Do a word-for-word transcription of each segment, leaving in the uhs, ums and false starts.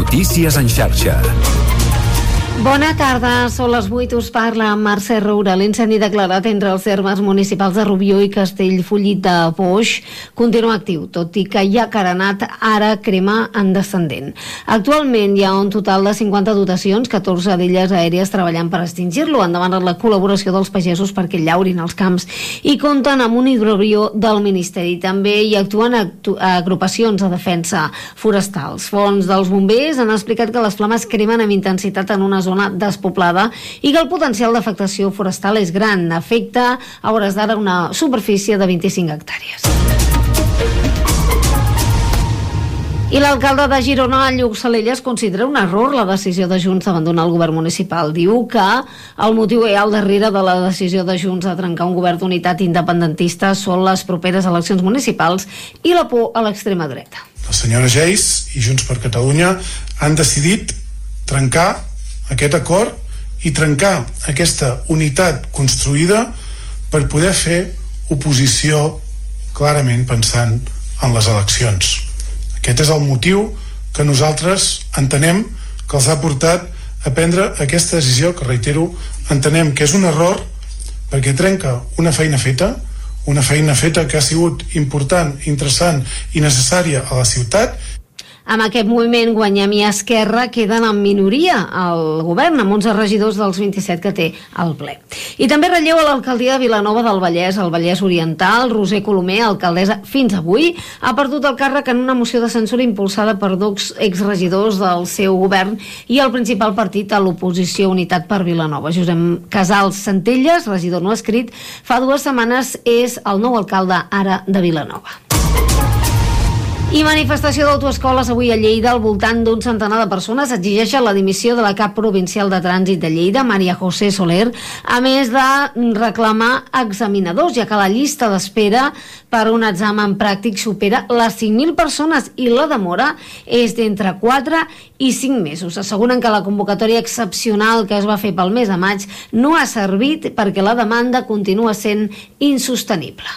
Notícies en xarxa. Bona tarda, són les vuit, us parla Mercè Roura. L'incendi declarat entre els termes municipals de Rubió i Castellfollit de Boix continua actiu, tot i que ja carenat ara crema en descendent. Actualment hi ha un total de cinquanta dotacions, catorze d'elles aèries treballant per extingir-lo. Han demanat la col·laboració dels pagesos perquè llaurin els camps i compten amb un hidroavió del Ministeri. També hi actuen actu agrupacions de defensa forestals. Fons dels bombers han explicat que les flames cremen amb intensitat en una zona zona despoblada i que el potencial d'afectació forestal és gran. Afecta a hores d'ara una superfície de vint-i-cinc hectàrees. I l'alcalde de Girona, Lluc Salellas, considera un error la decisió de Junts d'abandonar el govern municipal. Diu que el motiu real darrere de la decisió de Junts de trencar un govern d'unitat independentista són les properes eleccions municipals i la por a l'extrema dreta. La senyora Geis i Junts per Catalunya han decidit trencar aquest acord i trencar aquesta unitat construïda per poder fer oposició clarament pensant en les eleccions. Aquest és el motiu que nosaltres entenem que els ha portat a prendre aquesta decisió, que reitero, entenem que és un error perquè trenca una feina feta, una feina feta que ha sigut important, interessant i necessària a la ciutat. Amb aquest moviment Guanyem i Esquerra queden en minoria al govern, amb onze regidors dels vint-i-set que té al ple. I també relleu a l'alcaldia de Vilanova del Vallès, al Vallès Oriental. Roser Colomer, alcaldessa fins avui, ha perdut el càrrec en una moció de censura impulsada per dos exregidors del seu govern i el principal partit a l'oposició, Unitat per Vilanova. Josep Casals Centelles, regidor no escrit, fa dues setmanes és el nou alcalde ara de Vilanova. I manifestació d'autoescoles avui a Lleida. Al voltant d'un centenar de persones exigeixen la dimissió de la cap provincial de trànsit de Lleida, Maria José Soler, a més de reclamar examinadors, ja que la llista d'espera per un examen pràctic supera les cinc mil persones i la demora és d'entre quatre i cinc mesos. Asseguren que la convocatòria excepcional que es va fer pel mes de maig no ha servit perquè la demanda continua sent insostenible.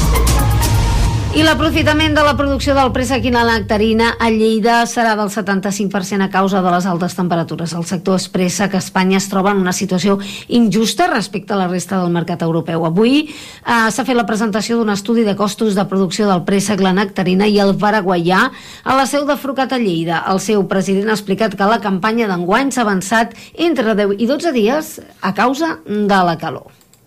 I l'aprofitament de la producció del préssec i la nectarina a Lleida serà del setanta-cinc per cent a causa de les altes temperatures. El sector expressa que Espanya es troba en una situació injusta respecte a la resta del mercat europeu. Avui eh, s'ha fet la presentació d'un estudi de costos de producció del préssec, la nectarina i el paraguaià a la seu de Frucat a Lleida. El seu president ha explicat que la campanya d'enguany s'ha avançat entre deu i dotze dies a causa de la calor.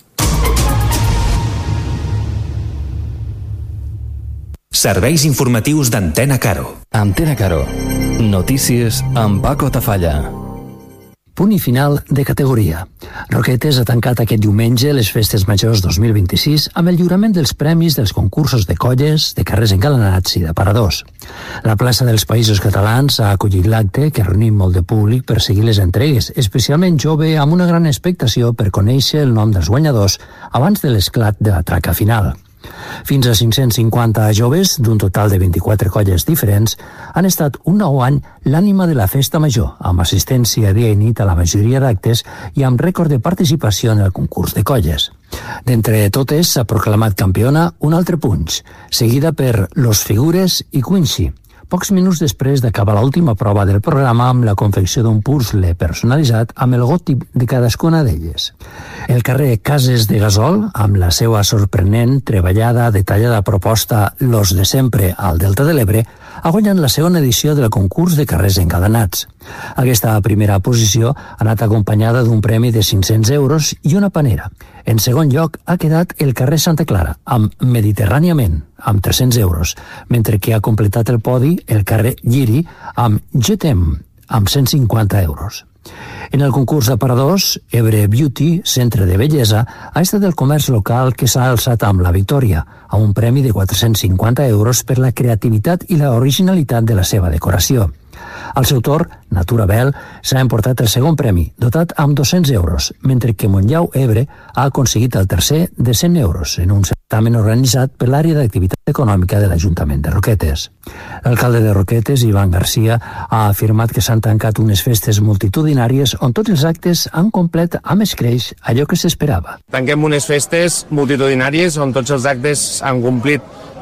Serveis informatius d'Antena Caro. Antena Caro. Notícies amb Paco Tafalla. Punt i final de categoria. Roquetes ha tancat aquest diumenge les festes majors dos mil vint-i-sis amb el lliurament dels premis dels concursos de colles, de carrers engalanats i de paradors. La plaça dels Països Catalans ha acollit l'acte que ha reunit molt de públic per seguir les entregues, especialment jove amb una gran expectació per conèixer el nom dels guanyadors abans de l'esclat de la traca final. Fins a cinc-cents cinquanta joves, d'un total de vint-i-quatre colles diferents, han estat un nou any l'ànima de la festa major, amb assistència dia i nit a la majoria d'actes i amb rècord de participació en el concurs de colles. D'entre totes s'ha proclamat campiona un altre punx, seguida per Los Figures i Quincy, pocs minuts després d'acabar l'última prova del programa amb la confecció d'un puzzle personalitzat amb el logotip de cadascuna d'elles. El carrer Cases de Gasol, amb la seva sorprenent, treballada, detallada proposta Los de sempre al Delta de l'Ebre, ha guanyat la segona edició del concurs de carrers encadenats. Aquesta primera posició ha anat acompanyada d'un premi de cinc-cents euros i una panera. En segon lloc ha quedat el carrer Santa Clara, amb Mediterràniament, amb tres-cents euros, mentre que ha completat el podi el carrer Lliri amb Jetem, amb cent cinquanta euros. En el concurs d'aparadors, Ebre Beauty, centre de bellesa, ha estat el comerç local que s'ha alçat amb la victòria, amb un premi de quatre-cents cinquanta euros per la creativitat i la originalitat de la seva decoració. Al seu torn, Natura Bell s'ha emportat el segon premi, dotat amb dos-cents euros, mentre que Montllau Ebre ha aconseguit el tercer de cent euros en un certamen organitzat per l'àrea d'activitat econòmica de l'Ajuntament de Roquetes. L'alcalde de Roquetes, Ivan Garcia, ha afirmat que s'han tancat unes festes multitudinàries on tots els actes han complet amb escreix allò que s'esperava. Tanquem unes festes multitudinàries on tots els actes han complit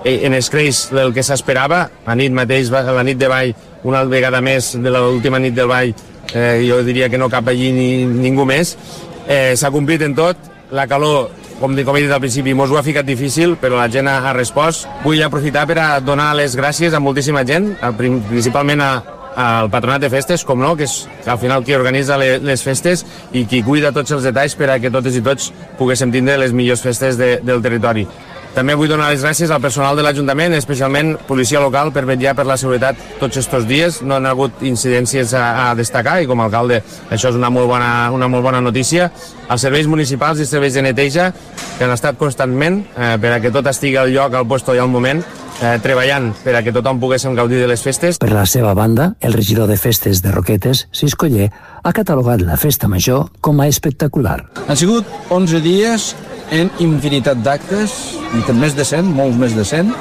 en els creix el que s'esperava. La nit mateix, la nit de ball, una vegada més de l'última nit del ball, eh, jo diria que no cap allí ni, ningú més. Eh, s'ha complit en tot. La calor, com, com he dit al principi, mos ho ha ficat difícil, però la gent ha, ha respost. Vull aprofitar per a donar les gràcies a moltíssima gent, a, principalment a, al Patronat de Festes, com no, que és al final qui organitza les, les festes i qui cuida tots els detalls per a que totes i tots poguéssim tindre les millors festes de, del territori. També vull donar les gràcies al personal de l'Ajuntament, especialment policia local, per vetllar per la seguretat tots aquests dies. No han hagut incidències a, a destacar i com a alcalde això és una molt bona, una molt bona notícia. Els serveis municipals i serveis de neteja que han estat constantment eh, per a que tot estigui al lloc, al lloc i al moment, eh, treballant per a que tothom poguéssim gaudir de les festes. Per la seva banda, el regidor de festes de Roquetes, Sis Coller, ha catalogat la festa major com a espectacular. Han sigut onze dies en infinitat d'actes, més de cent, molts més de cent,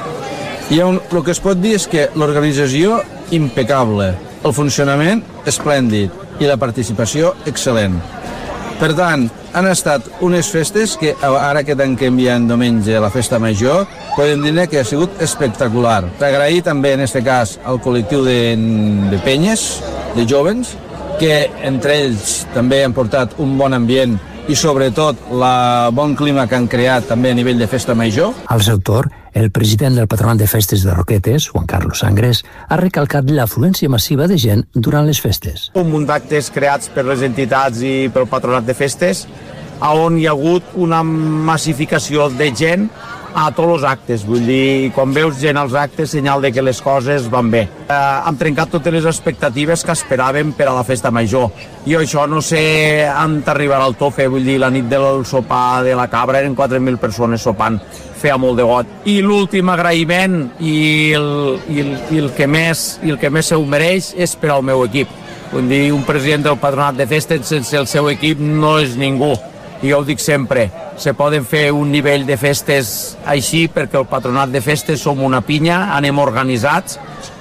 i un, el que es pot dir és que l'organització impecable, el funcionament esplèndid i la participació excel·lent. Per tant, han estat unes festes que ara que tanquem ja en diumenge la festa major, podem dir que ha sigut espectacular. Agrair també en aquest cas al col·lectiu de, de penyes, de jovens, que entre ells també han portat un bon ambient i sobretot el bon clima que han creat també a nivell de festa major. Al seu torn, el president del Patronat de Festes de Roquetes, Juan Carlos Sangres, ha recalcat l'afluència massiva de gent durant les festes. Un munt d'actes creats per les entitats i pel Patronat de Festes, on hi ha hagut una massificació de gent a tots els actes. Vull dir, quan veus gent als actes, senyal de que les coses van bé. Eh, hem trencat totes les expectatives que esperàvem per a la festa major. I això no sé on t'arribarà el tofe, vull dir, la nit del sopar de la Cabra eren quatre mil persones sopant, feia molt de got. I l'últim agraïment i el, i, el, i, el que més, i el que més se ho mereix és per al meu equip. Vull dir, un president del Patronat de Festes sense el seu equip no és ningú. I jo ho dic sempre, se poden fer un nivell de festes així perquè el Patronat de Festes som una pinya, anem organitzats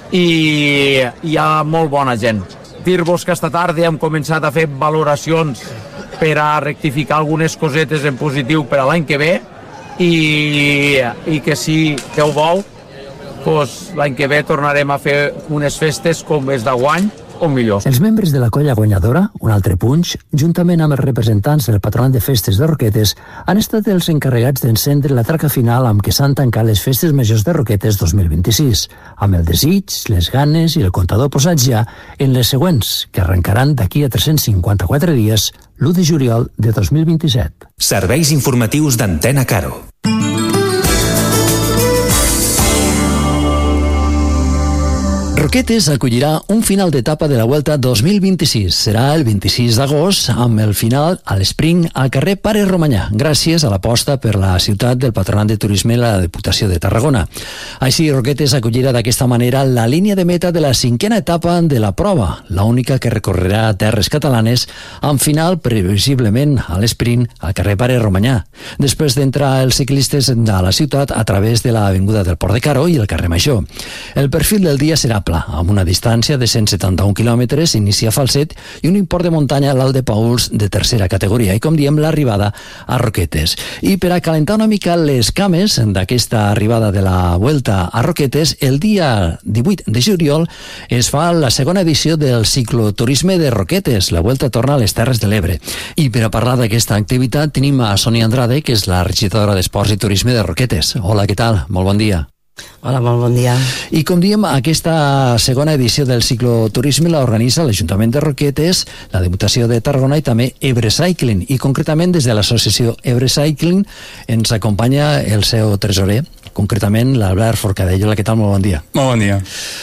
i hi ha molt bona gent. Dir-vos que esta tarda hem començat a fer valoracions per a rectificar algunes cosetes en positiu per a l'any que ve i, i que si Déu vol, doncs l'any que ve tornarem a fer unes festes com és d'enguany, o millor. Els membres de la colla guanyadora, un altre punx, juntament amb els representants del Patronat de Festes de Roquetes, han estat els encarregats d'encendre la traca final amb què s'han tancat les Festes Majors de Roquetes dos mil vint-i-sis, amb el desig, les ganes i el comptador posats ja en les següents, que arrencaran d'aquí a tres-cents cinquanta-quatre dies, l'u de juliol de dos mil vint-i-set. Serveis informatius d'Antena Caro. Roquetes acollirà un final d'etapa de la Vuelta dos mil vint-i-sis. Serà el vint-i-sis d'agost, amb el final a l'Espring al carrer Pare Romanyà, gràcies a l'aposta per la ciutat del Patronat de Turisme i la Diputació de Tarragona. Així, Roquetes acollirà d'aquesta manera la línia de meta de la cinquena etapa de la prova, l'única que recorrerà terres catalanes, amb final previsiblement a l'Espring al carrer Pare Romanyà, després d'entrar els ciclistes a la ciutat a través de l'avinguda del Port de Caro i el carrer Major. El perfil del dia serà pla, amb una distància de cent setanta-un quilòmetres, inicia Falset i un import de muntanya a l'Alt de Pauls de tercera categoria i, com diem, l'arribada a Roquetes. I per a calentar una mica les cames d'aquesta arribada de la Vuelta a Roquetes, el dia divuit de juliol es fa la segona edició del cicloturisme de Roquetes. La Vuelta torna a les Terres de l'Ebre. I per a parlar d'aquesta activitat tenim a Sònia Andrade, que és la regidora d'Esports i Turisme de Roquetes. Hola, què tal? Molt bon dia. Hola, molt bon dia. I com diem, aquesta segona edició del cicloturisme l'organitza l'Ajuntament de Roquetes, la Diputació de Tarragona i també Ebre Cycling. I concretament des de l'associació Ebre Cycling ens acompanya el seu tresorer, concretament l'Albert Forcadell. Hola, què tal? Molt bon dia. Molt bon dia.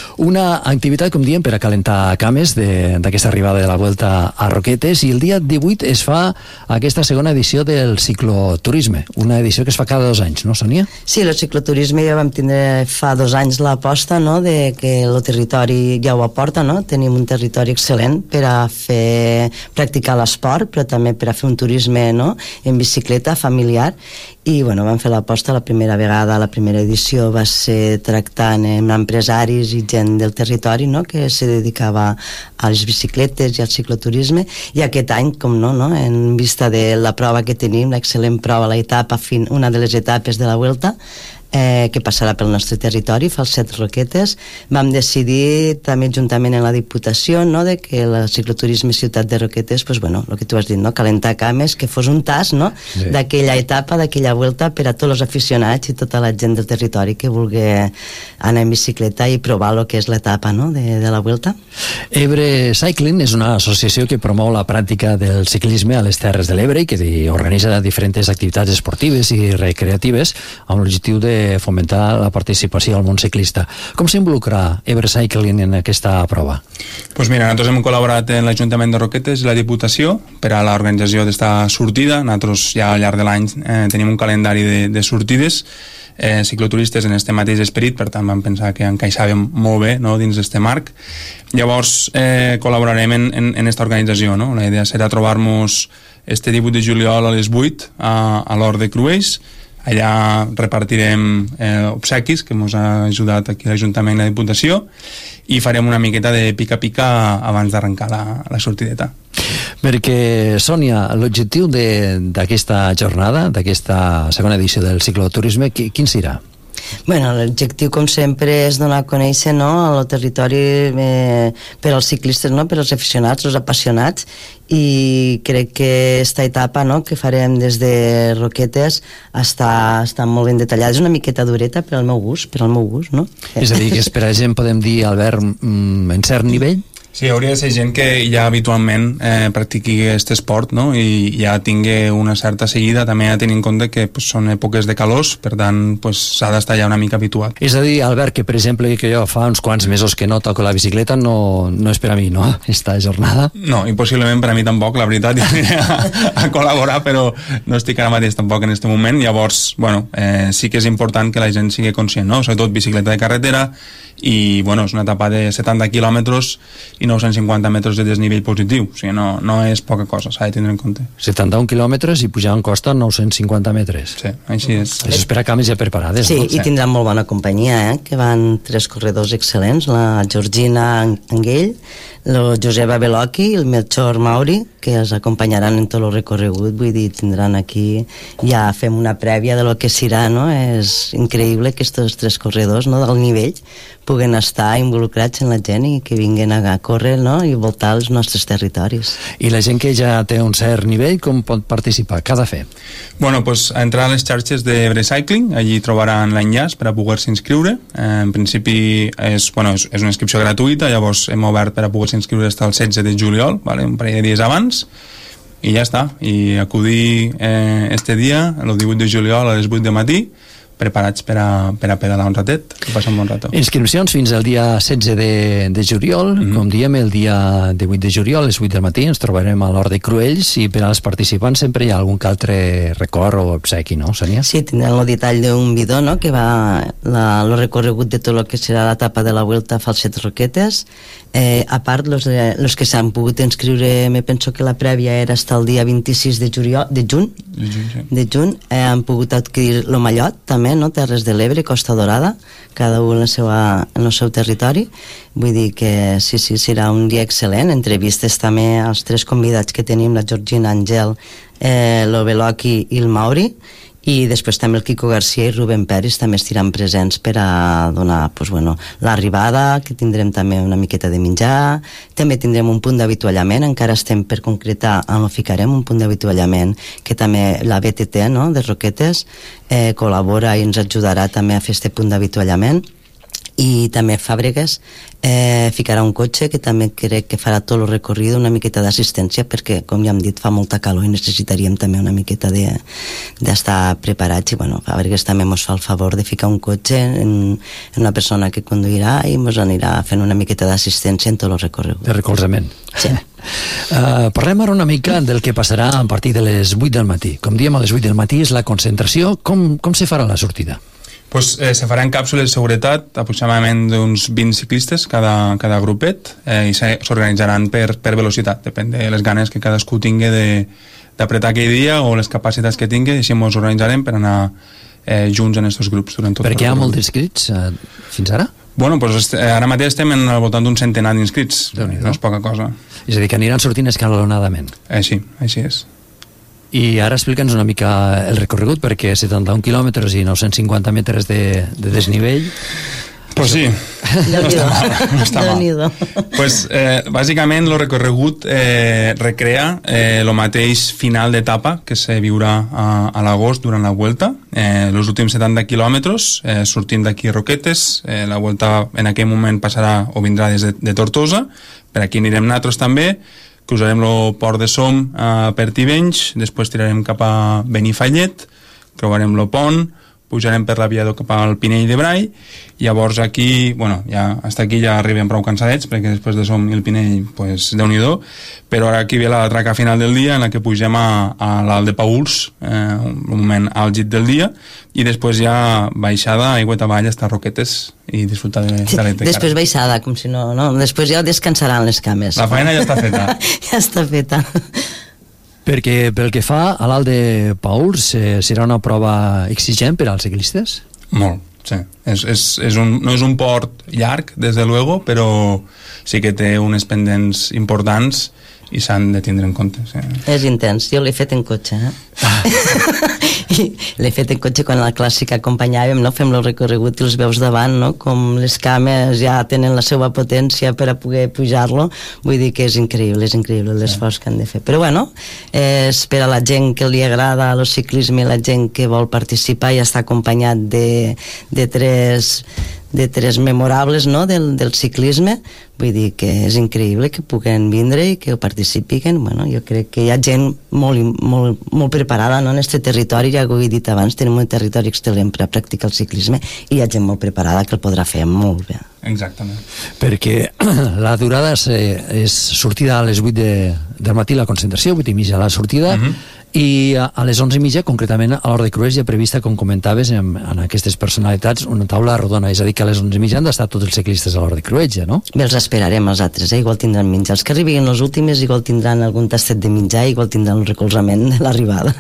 Una activitat, com diem, per a calentar cames d'aquesta arribada de la Vuelta a Roquetes, i el dia divuit es fa aquesta segona edició del cicloturisme, una edició que es fa cada dos anys, no, Sònia? Sí, el cicloturisme ja vam tindre fa dos anys l'aposta, no?, de que el territori ja ho aporta, no? Tenim un territori excel·lent per a fer practicar l'esport, però també per a fer un turisme, no?, en bicicleta familiar. I bueno, vam fer l'aposta la primera vegada. La primera edició va ser tractant amb empresaris i gent del territori, no?, que se dedicava a les bicicletes i al cicloturisme, i aquest any, com no, no? En vista de la prova que tenim, l'excel·lent prova, la etapa, fin, una de les etapes de la Vuelta, eh, que passarà pel nostre territori, Falset Roquetes. Vam decidir també juntament amb la Diputació, no?, de que el cicloturisme Ciutat de Roquetes, pues, bueno, el que tu has dit, no?, calentar cames, que fos un tas, no?, sí, d'aquella etapa, d'aquella volta per a tots els aficionats i tota la gent del territori que vulgui anar en bicicleta i provar el que és l'etapa, no?, de, de la volta. Ebre Cycling és una associació que promou la pràctica del ciclisme a les Terres de l'Ebre i que organitza diferents activitats esportives i recreatives amb l'objectiu de fomentar la participació al món ciclista. Com s'involucra Ebre Cycling en aquesta prova? Pues mira, nosaltres hem col·laborat en l'Ajuntament de Roquetes i la Diputació per a l'organització d'esta sortida. Nosaltres ja al llarg de l'any eh, tenim un calendari de, de sortides eh, cicloturistes en este mateix esperit, per tant vam pensar que encaixàvem molt bé, no?, dins d'este marc. Llavors eh, col·laborarem en, en, en esta organització, no? La idea serà trobar-nos este divuit de juliol a les vuit a, a l'Hort de Cruells. Allà repartirem eh, obsequis que ens ha ajudat aquí l'Ajuntament i la Diputació i farem una miqueta de pica-pica abans d'arrencar la, la sortideta. Perquè, Sònia, l'objectiu d'aquesta jornada, d'aquesta segona edició del cicloturisme, quin serà? Bueno, l'objectiu, com sempre, és donar a conèixer, no?, el territori eh, per als ciclistes, no?, per als aficionats, els apassionats, i crec que aquesta etapa, no?, que farem des de Roquetes està, està molt ben detallada. És una miqueta dureta per al meu gust, per al meu gust, no? És a dir, que per a gent podem dir, Albert, en cert nivell? Sí, hauria de ser gent que ja habitualment eh, practiqui aquest esport, no?, i ja tingui una certa seguida, també a tenir en compte que pues, són èpoques de calors, per tant s'ha pues, d'estar ja una mica habituat. És a dir, Albert, que per exemple que jo fa uns quants mesos que no toco la bicicleta no, no és per a mi, no?, esta jornada? No, i possiblement per a mi tampoc, la veritat, ja aniré a, a col·laborar, però no estic ara mateix tampoc en aquest moment. Llavors, bueno, eh, sí que és important que la gent sigui conscient, no?, sobretot bicicleta de carretera, i bueno, és una etapa de setanta quilòmetres i nou-cents cinquanta metres de desnivell positiu, o sigui, no, no és poca cosa, s'ha de tindre en compte. setanta-un quilòmetres i pujar en costa nou-cents cinquanta metres. Sí, així és. Això és per a cames ja preparades, sí, no? Sí, i tindran molt bona companyia, eh? Que van tres corredors excel·lents, la Georgina Anguell, el Joseba Beloki i el Melchor Mauri, que els acompanyaran en tot el recorregut. Vull dir, tindran aquí, ja fem una prèvia de lo que serà, no? És increïble que aquests tres corredors, no?, del nivell puguen estar involucrats en la gent i que vinguin a córrer, no?, i voltar els nostres territoris. I la gent que ja té un cert nivell, com pot participar? Què ha de fer? Bueno, pues entrar a les xarxes d'Ebre Cycling, allí trobaran l'enllaç per a poder-se inscriure. Eh, en principi és, bueno, és, és una inscripció gratuïta, llavors hem obert per a poder-se inscriure fins al setze de juliol, vale? Un parell de dies abans, i ja està. I acudir eh, este dia, el divuit de juliol a les vuit de matí, preparats per a, per a pedalar un ratet, que passa un bon rato. Inscripcions fins al dia setze de, de juliol, mm-hmm. Com diem, el dia divuit de juliol, a les vuit del matí, ens trobarem a l'Hort de Cruells, i per als participants sempre hi ha algun que altre record o obsequi, no, Sònia? Sí, tindrem el detall d'un bidó, no?, que va el recorregut de tot el que serà l'etapa de la Vuelta a Falset Roquetes. Eh, a part, los, de, los que s'han pogut inscriure, me penso que la prèvia era fins al dia vint-i-sis de juliol, de juny, de juny, sí. de juny eh, han pogut adquirir lo mallot, també, no?, Terres de l'Ebre, Costa Dorada, cada un en el, seu, en el seu territori. Vull dir que sí, sí, serà un dia excel·lent. Entrevistes també als tres convidats que tenim, la Georgina Angel, eh, l'Obeloki i el Mauri, i després també el Quico Garcia i Rubén Peris també estiran presents per a donar, pues, bueno, l'arribada, que tindrem també una miqueta de menjar, també tindrem un punt d'avituallament, encara estem per concretar on ho ficarem, un punt d'avituallament que també la B T T, no?, de Roquetes eh, col·labora i ens ajudarà també a fer este punt d'avituallament. I també Fàbregues eh, ficarà un cotxe que també crec que farà tot el recorrido, una miqueta d'assistència, perquè, com ja hem dit, fa molta calor i necessitaríem també una miqueta d'estar de, preparats. I bueno, Fàbregues també ens fa el favor de ficar un cotxe en, en una persona que conduirà i ens anirà fent una miqueta d'assistència en tot el recorregut. De recolzament. Sí. Uh, parlem ara una mica del que passarà a partir de les vuit del matí. Com diem, a les vuit del matí és la concentració. Com, com se farà la sortida? Pues, eh, se faran càpsules de seguretat, aproximadament d'uns vint ciclistes cada, cada grupet, eh, i s'organitzaran per, per velocitat, depèn de les ganes que cadascú tingui d'apretar aquell dia o les capacitats que tingui, i així ens organitzarem per anar eh, junts en aquests grups durant tot. Perquè hi ha molts inscrits eh, fins ara? Bueno, pues, ara mateix estem en, al voltant d'un centenar d'inscrits, no és poca cosa. És a dir, que aniran sortint escalonadament. Eh, sí, així és. I ara explica'ns una mica el recorregut, perquè setanta-un quilòmetres i nou-cents cinquanta metres de, de desnivell. Pues sí, no està mal. No està mal. Pues, eh, bàsicament, el recorregut eh, recrea eh, el mateix final d'etapa que se viurà a, a l'agost durant la Vuelta. Eh, els últims setanta quilòmetres, eh, sortint d'aquí Roquetes, eh, la Vuelta en aquell moment passarà o vindrà des de, de Tortosa, per aquí anirem nosaltres també, cruzarem el port de Som a Pertivenys, després tirarem cap a Benifallet, creuarem el pont, pujarem per l'aviador cap al Pinell de Brai, i llavors aquí, bueno, ja, hasta aquí ja arribem prou cansadets, perquè després de Som i el Pinell, pues, Déu-n'hi-do, però ara aquí ve la traca final del dia, en la que pugem a, a l'Alt de Pauls, eh, un moment àlgid del dia, i després ja baixada, aigüet avall, hasta Roquetes, i disfrutar de, de l'Etecaro. Després baixada, com si no, no, després ja descansaran les cames. La feina ja està feta. Ja està feta. Perquè pel que fa a l'Alt de Pauls, eh, serà una prova exigent per als ciclistes? Molt, sí. És, és, és un, no és un port llarg, des de luego, però sí que té unes pendents importants i s'han de tindre en compte. Sí. És intens, jo l'he fet en cotxe, eh? L'he fet en cotxe quan a la clàssica acompanyàvem, no? Fem el recorregut i els veus davant, no? Com les cames ja tenen la seva potència per a poder pujar-lo. Vull dir que és increïble, és increïble l'esforç que han de fer. Però bueno, és per a la gent que li agrada el ciclisme i la gent que vol participar i està acompanyat de, de tres de tres memorables, no? del, del ciclisme. Vull dir que és increïble que puguen vindre i que participin. Bueno, jo crec que hi ha gent molt, molt, molt preparada, no? En aquest territori, ja ho he dit abans, tenim un territori excel·lent per a practicar el ciclisme i hi ha gent molt preparada que el podrà fer molt bé. Exactament. Perquè la durada és, és sortida a les vuit de, del matí la concentració, vuit i mitja la sortida, uh-huh. i a, a les onze i mitja, concretament a l'hora de Crues, ja prevista, com comentaves, en, en aquestes personalitats, una taula rodona, és a dir, que a les onze i mitja han d'estar tots els ciclistes a l'hora de Crues, ja, no? Bé, els esperarem els altres, eh? Igual tindran menjar. Els que arribin les últimes igual tindran algun tastet de menjar, igual tindran un recolzament de l'arribada.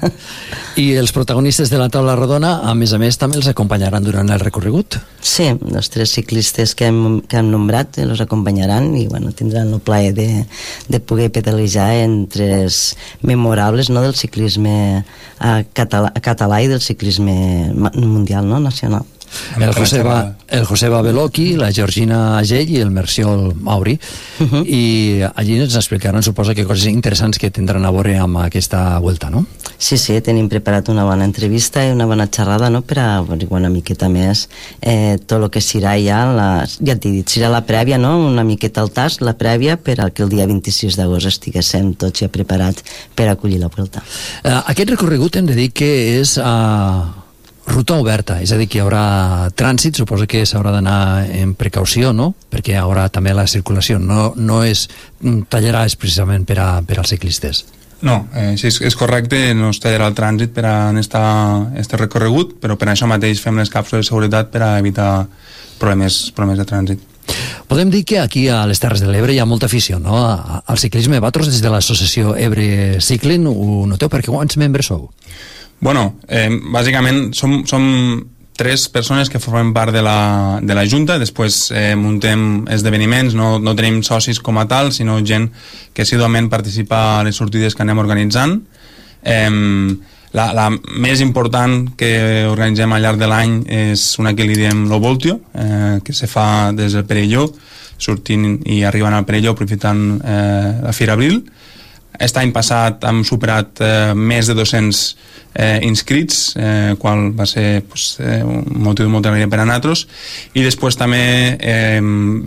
I els protagonistes de la taula rodona, a més a més, també els acompanyaran durant el recorregut? Sí, els tres ciclistes que hem, que hem nombrat els acompanyaran i bueno, tindran el plaer de, de poder pedalejar entre els memorables, no, del ciclisme a català, a català i del ciclisme mundial, no, nacional. El Joseba, el Joseba Beloki, la Georgina Agell i el Merciol Mauri, uh-huh. i allí ens explicaran, suposa, que coses interessants que tindran a veure amb aquesta volta, no? Sí, sí, tenim preparat una bona entrevista i una bona xerrada, no?, per a una miqueta més eh, tot el que serà ja, la, ja t'he dit, serà la prèvia, no?, una miqueta al tast, la prèvia, per a que el dia vint-i-sis d'agost estiguéssim tots ja preparats per acollir la volta. Uh, aquest recorregut hem de dir que és a uh, ruta oberta, és a dir, que hi haurà trànsit, suposo que s'haurà d'anar en precaució, no?, perquè hi haurà també la circulació, no, no és tallarà precisament per, a, per als ciclistes. No, eh, sí, és, és correcte, no es tallarà el trànsit per a estar este recorregut, però per això mateix fem les càpsules de seguretat per a evitar problemes, problemes de trànsit. Podem dir que aquí a les Terres de l'Ebre hi ha molta afició, no?, al ciclisme. Vosaltres des de l'associació Ebre Cycling ho noteu, perquè quants membres sou? Bueno, eh, bàsicament som, som tres persones que formen part de la, de la Junta, després eh, muntem esdeveniments, no, no tenim socis com a tal, sinó gent que assiduament participa a les sortides que anem organitzant. Eh, la, la més important que organitzem al llarg de l'any és una que li diem lo Voltio, eh, que se fa des del Perelló, sortint i arribant al Perelló aprofitant eh, la Fira Abril. Aquest any passat hem superat eh, més de dos-cents eh, inscrits, eh, qual va ser pues, eh, un motiu de molta alegria per a nosaltres, i després també eh,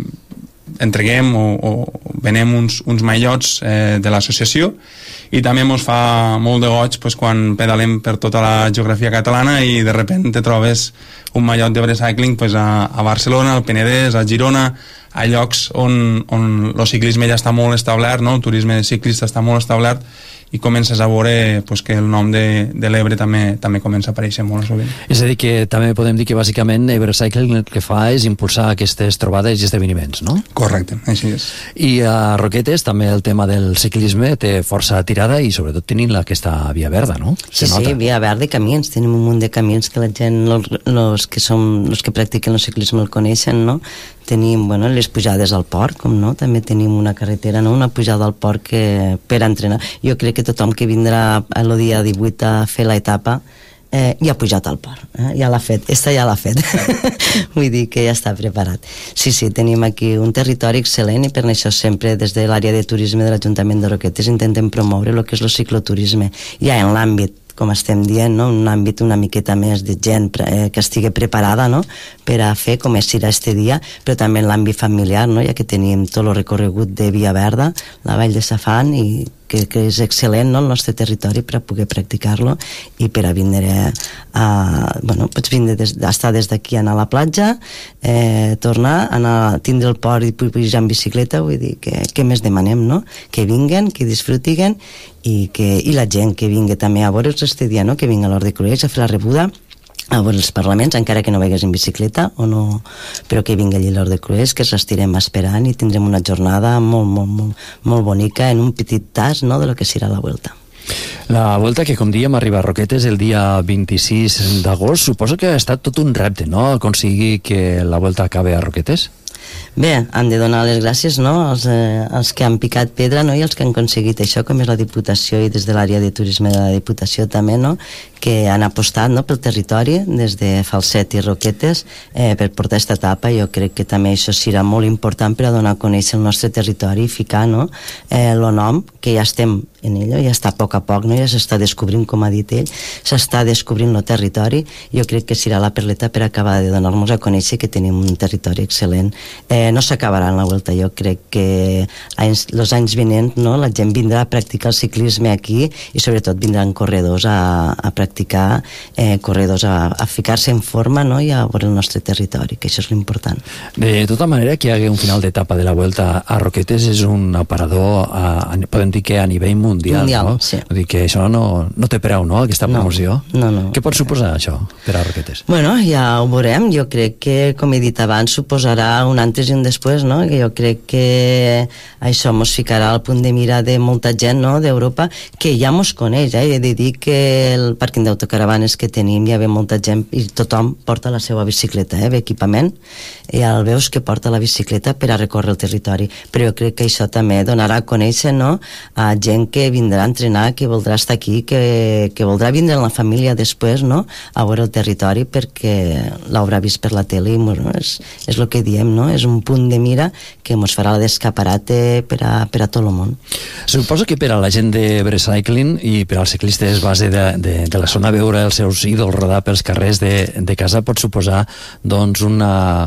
entreguem o, o venem uns, uns maillots eh, de l'associació, i també ens fa molt de goig pues, quan pedalem per tota la geografia catalana i de repente te trobes un mallot d'Ebre Cycling pues, a, a Barcelona, al Penedès, a Girona, a llocs on, on el ciclisme ja està molt establert, no? El turisme ciclista està molt establert, i comences a veure pues, que el nom de, de l'Ebre també, també comença a aparèixer molt sovint. És a dir, que també podem dir que bàsicament Ebre Cycling el que fa és impulsar aquestes trobades i esdeveniments, no? Correcte, així és. I a Roquetes també el tema del ciclisme té força tirada i sobretot tenint aquesta via verda, no? Sí, sí, via verda i camins. Tenim un munt de camins que la gent, los, los que som, los que practiquen el ciclisme el coneixen, no? tenim, bueno, les pujades al port, com no, també tenim una carretera, no? Una pujada al port que, per entrenar. Jo crec que tothom que vindrà el dia divuit a fer l'etapa eh, ja ha pujat al port, eh? Ja l'ha fet, esta ja l'ha fet. Vull dir que ja està preparat. Sí, sí, tenim aquí un territori excel·lent i per això sempre des de l'àrea de turisme de l'Ajuntament de Roquetes intentem promoure el que és el cicloturisme, ja en l'àmbit, com estem dient, no? Un àmbit una miqueta més de gent eh, que estigui preparada, no? Per a fer com és serà este dia, però també en l'àmbit familiar, no? Ja que tenim tot el recorregut de Via Verda, la Vall de Safant, i que, que és excel·lent, no? El nostre territori per a poder practicar-lo i per a vindre a... Bueno, pots vindre des, estar des d'aquí, anar a la platja, eh, tornar, anar, tindre el port i pujar en bicicleta, vull dir que què més demanem, no? Que vinguen, que disfrutiguen i, que, i la gent que vingui també a veure'ls este dia, no? Que vingui a l'Hort de Cruells a fer la rebuda, a veure els parlaments, encara que no vegis en bicicleta o no, però que vingui allí l'Hort de Cruells, que l'estirem esperant i tindrem una jornada molt, molt, molt, molt bonica en un petit tas, no?, de lo que serà la Vuelta. La Vuelta, que com dèiem arriba a Roquetes el dia vint-i-sis d'agost, suposo que ha estat tot un repte, no?, aconseguir que la Vuelta acabe a Roquetes? Bé, han de donar les gràcies, no?, als, eh, als que han picat pedra, no?, i els que han aconseguit això, com és la Diputació i des de l'àrea de turisme de la Diputació també, no?, que han apostat, no?, pel territori des de Falset i Roquetes eh, per portar aquesta etapa. Jo crec que també això serà molt important per a donar a conèixer el nostre territori i ficar, no?, eh, el nom, que ja estem en ell, ja està a poc a poc, no?, ja s'està descobrint, com ha dit ell, s'està descobrint el territori. Jo crec que serà la perleta per acabar de donar-nos a conèixer que tenim un territori excel·lent. Eh, no s'acabarà en la Vuelta, jo crec que els anys, anys vinents, no?, la gent vindrà a practicar el ciclisme aquí i sobretot vindran corredors a, a practicar, eh, corredors a, a ficar-se en forma, no?, i a veure el nostre territori, que això és l'important. De tota manera, que hi hagi un final d'etapa de la Vuelta a Roquetes és un aparador, a, a, podem dir que a nivell mundial, mundial, no? Sí. Vull dir que això no, no té preu, no?, aquesta promoció. No, no, no. Què pot suposar això per a Roquetes? Bueno, ja ho veurem. Jo crec que, com he dit abans, suposarà un antes i un després, no?, que jo crec que això mos ficarà al punt de mira de molta gent, no?, d'Europa, que ja mos coneix, eh? He de dir que el pàrquing d'autocaravanes que tenim ja ve molta gent i tothom porta la seva bicicleta, eh? Ve equipament, i ja el veus que porta la bicicleta per a recórrer el territori, però jo crec que això també donarà a conèixer, no?, a gent que vindrà a entrenar, que voldrà estar aquí, que, que voldrà vindre amb la família després, no?, a veure el territori perquè l'haurà vist per la tele i bueno, és, és el que diem, no?, és un punt de mira que ens farà d'escaparate per a, per a tot el món. Suposo que per a la gent de Brecycling i per als ciclistes base de, de, de la zona veure els seus ídols rodar pels carrers de, de casa pot suposar doncs una,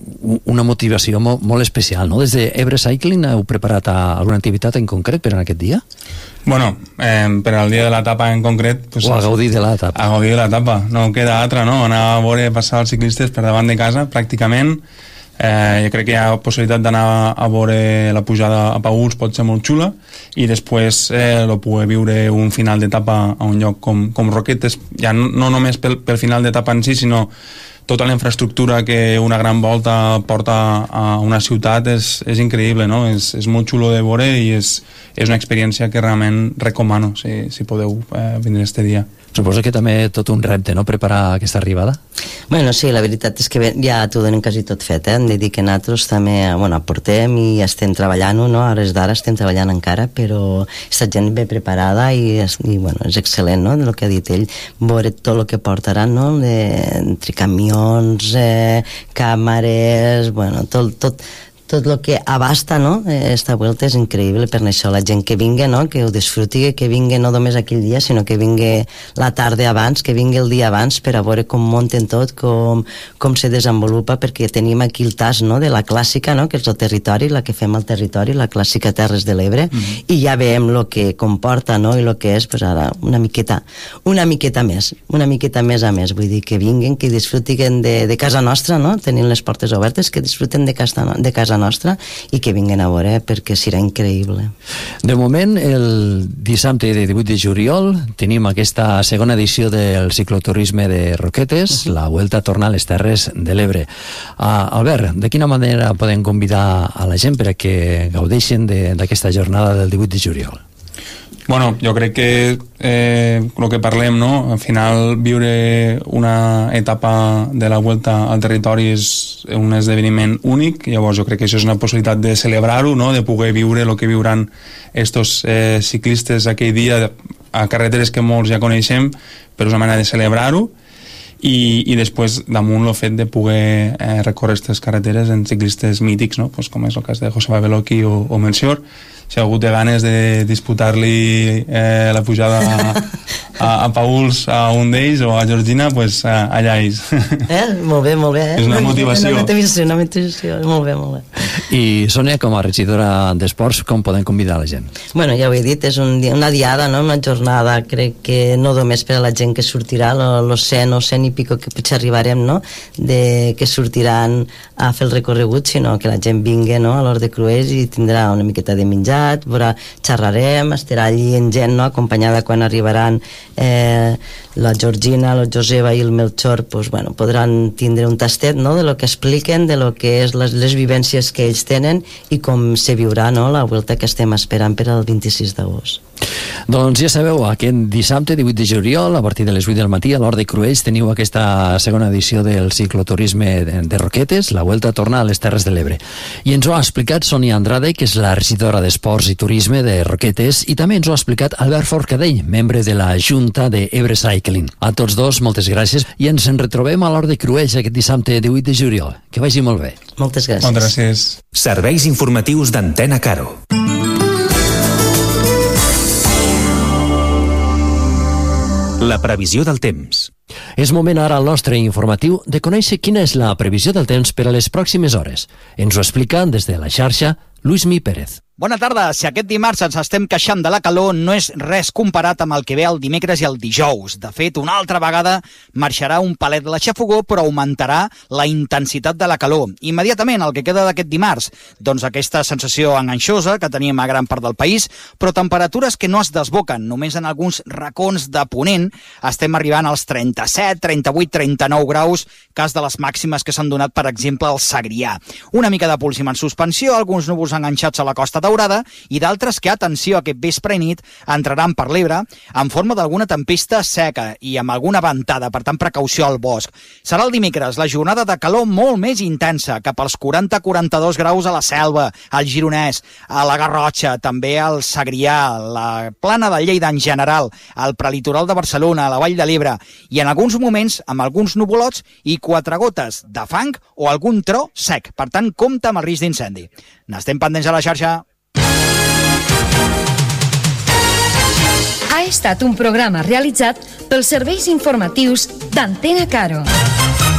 una motivació molt, molt especial, no? Des de Ebrecycling heu preparat alguna activitat en concret per a aquest dia? Bueno, eh, per al dia de l'etapa en concret... Pues, o a gaudir de l'etapa. A gaudir de l'etapa. No queda altra, no? Anar a veure passar els ciclistes per davant de casa, pràcticament. Eh, jo crec que hi ha possibilitat d'anar a veure la pujada a Paüls, pot ser molt xula, i després eh, lo poder viure un final d'etapa a un lloc com, com Roquetes, ja no, no només pel, pel final d'etapa en si, sinó tota la infraestructura que una gran volta porta a una ciutat és, és increïble, no? És, és molt xulo de veure i és, és una experiència que realment recomano si, si podeu eh, vindre este dia. Suposo que també tot un repte, no?, preparar aquesta arribada? Bueno, sí, la veritat és que ja t'ho donen quasi tot fet, eh? Hem de dir que nosaltres també, bueno, aportem i estem treballant-ho, no? A hores d'ara estem treballant encara, però aquesta gent ve preparada i, i bueno, és excel·lent, no?, del que ha dit ell, veure tot el que portaran, no?, de, entre camions, eh, càmeres, bueno, tot, tot, tot el que abasta, no?, esta Vuelta és increïble per això, la gent que vingui, no?, que ho disfruti, que vingui no només aquell dia, sinó que vingui la tarda abans, que vingui el dia abans per a veure com munten tot, com, com se desenvolupa, perquè tenim aquí el tas, no?, de la clàssica, no?, que és el territori, la que fem al territori, la clàssica Terres de l'Ebre, mm-hmm. i ja veiem el que comporta, no?, i el que és, pues ara, una miqueta, una miqueta més, una miqueta més a més, vull dir que vinguin, que disfrutin de, de casa nostra, no?, tenint les portes obertes, que disfruten de casa, de casa nostra i que vinguin a veure perquè serà increïble. De moment, el dissabte de divuit de juliol tenim aquesta segona edició del cicloturisme de Roquetes, uh-huh. La Vuelta torna a les Terres de l'Ebre. Uh, Albert, de quina manera podem convidar a la gent per a que gaudeixin d'aquesta jornada del divuit de juliol? Bueno, jo crec que eh, el que parlem, no? Al final viure una etapa de la Vuelta al territori és un esdeveniment únic, llavors jo crec que això és una possibilitat de celebrar-ho, no? De poder viure el que viuran estos eh, ciclistes aquell dia a carreteres que molts ja coneixem, però és una manera de celebrar-ho. I, i després damunt el fet de poder eh, recórrer aquestes carreteres en ciclistes mítics, no? Pues com és el cas de Joseba Beloki o, o Melchior. Si algú té ganes de disputar-li eh, la pujada a, a, a Pauls a un d'ells o a Georgina, pues eh, allà ells. Eh? Molt bé, molt bé. Eh? És una motivació. Una motivació, una motivació. Molt bé, molt bé. I Sònia, com a regidora d'Esports, com podem convidar la gent? Bueno, ja ho he dit, és un, una diada, no? Una jornada, crec que no només per a la gent que sortirà, los cent o cent i pico que potser arribarem, no? De, que sortiran a fer el recorregut, sinó que la gent vingui, no? A l'Hort de Cruells i tindrà una miqueta de menjar, veurà, xerrarem, estarà allí en gent, no? Acompanyada quan arribaran eh, la Georgina, la Joseba i el Melchor, pues, bueno, podran tindre un tastet, no? De lo que expliquen, de lo que és les, les vivències que ells tenen i com se viurà, no? La Vuelta que estem esperant per al vint-i-sis d'agost. Doncs ja sabeu, aquest dissabte divuit de juliol, a partir de les vuit del matí, a l'Hort de Cruells teniu aquesta segona edició del cicloturisme de, de Roquetes. La Vuelta torna a les Terres de l'Ebre. I ens ho ha explicat Sònia Andrade, que és la regidora d'Esports i Turisme de Roquetes, i també ens ho ha explicat Albert Forcadell, membre de la Junta de Ebre Cycling. A tots dos, moltes gràcies, i ens en retrobem a l'Hort de Cruells aquest dissabte divuit de juliol. Que vagi molt bé. Moltes gràcies. Moltes gràcies. Serveis informatius d'Antena Caro. La previsió del temps. És moment ara al nostre informatiu de conèixer quina és la previsió del temps per a les pròximes hores. Ens ho explica des de la xarxa Lluís Mi Pérez. Bona tarda. Si aquest dimarts ens estem queixant de la calor, no és res comparat amb el que ve el dimecres i el dijous. De fet, una altra vegada marxarà un palet la xafogó, però augmentarà la intensitat de la calor. Immediatament, el que queda d'aquest dimarts, doncs aquesta sensació enganxosa que tenim a gran part del país, però temperatures que no es desboquen. Només en alguns racons de ponent estem arribant als trenta-set, trenta-vuit, trenta-nou graus, cas de les màximes que s'han donat, per exemple, al Segrià. Una mica de púlsim en suspensió, alguns núvols enganxats a la costa daurada i d'altres que, atenció, aquest vespre i nit entraran per l'Ebre en forma d'alguna tempesta seca i amb alguna ventada, per tant precaució al bosc. Serà el dimecres la jornada de calor molt més intensa, cap als quaranta a quaranta-dos graus a la Selva, al Gironès, a la Garrotxa, també al Segrià, la Plana de Lleida en general, al prelitoral de Barcelona, a la Vall de l'Ebre, i en alguns moments amb alguns nuvolots i quatre gotes de fang o algun tro sec. Per tant, compte amb el risc d'incendi. N'estem pendents a la xarxa. Ha estat un programa realitzat pels serveis informatius d'Antena Caro.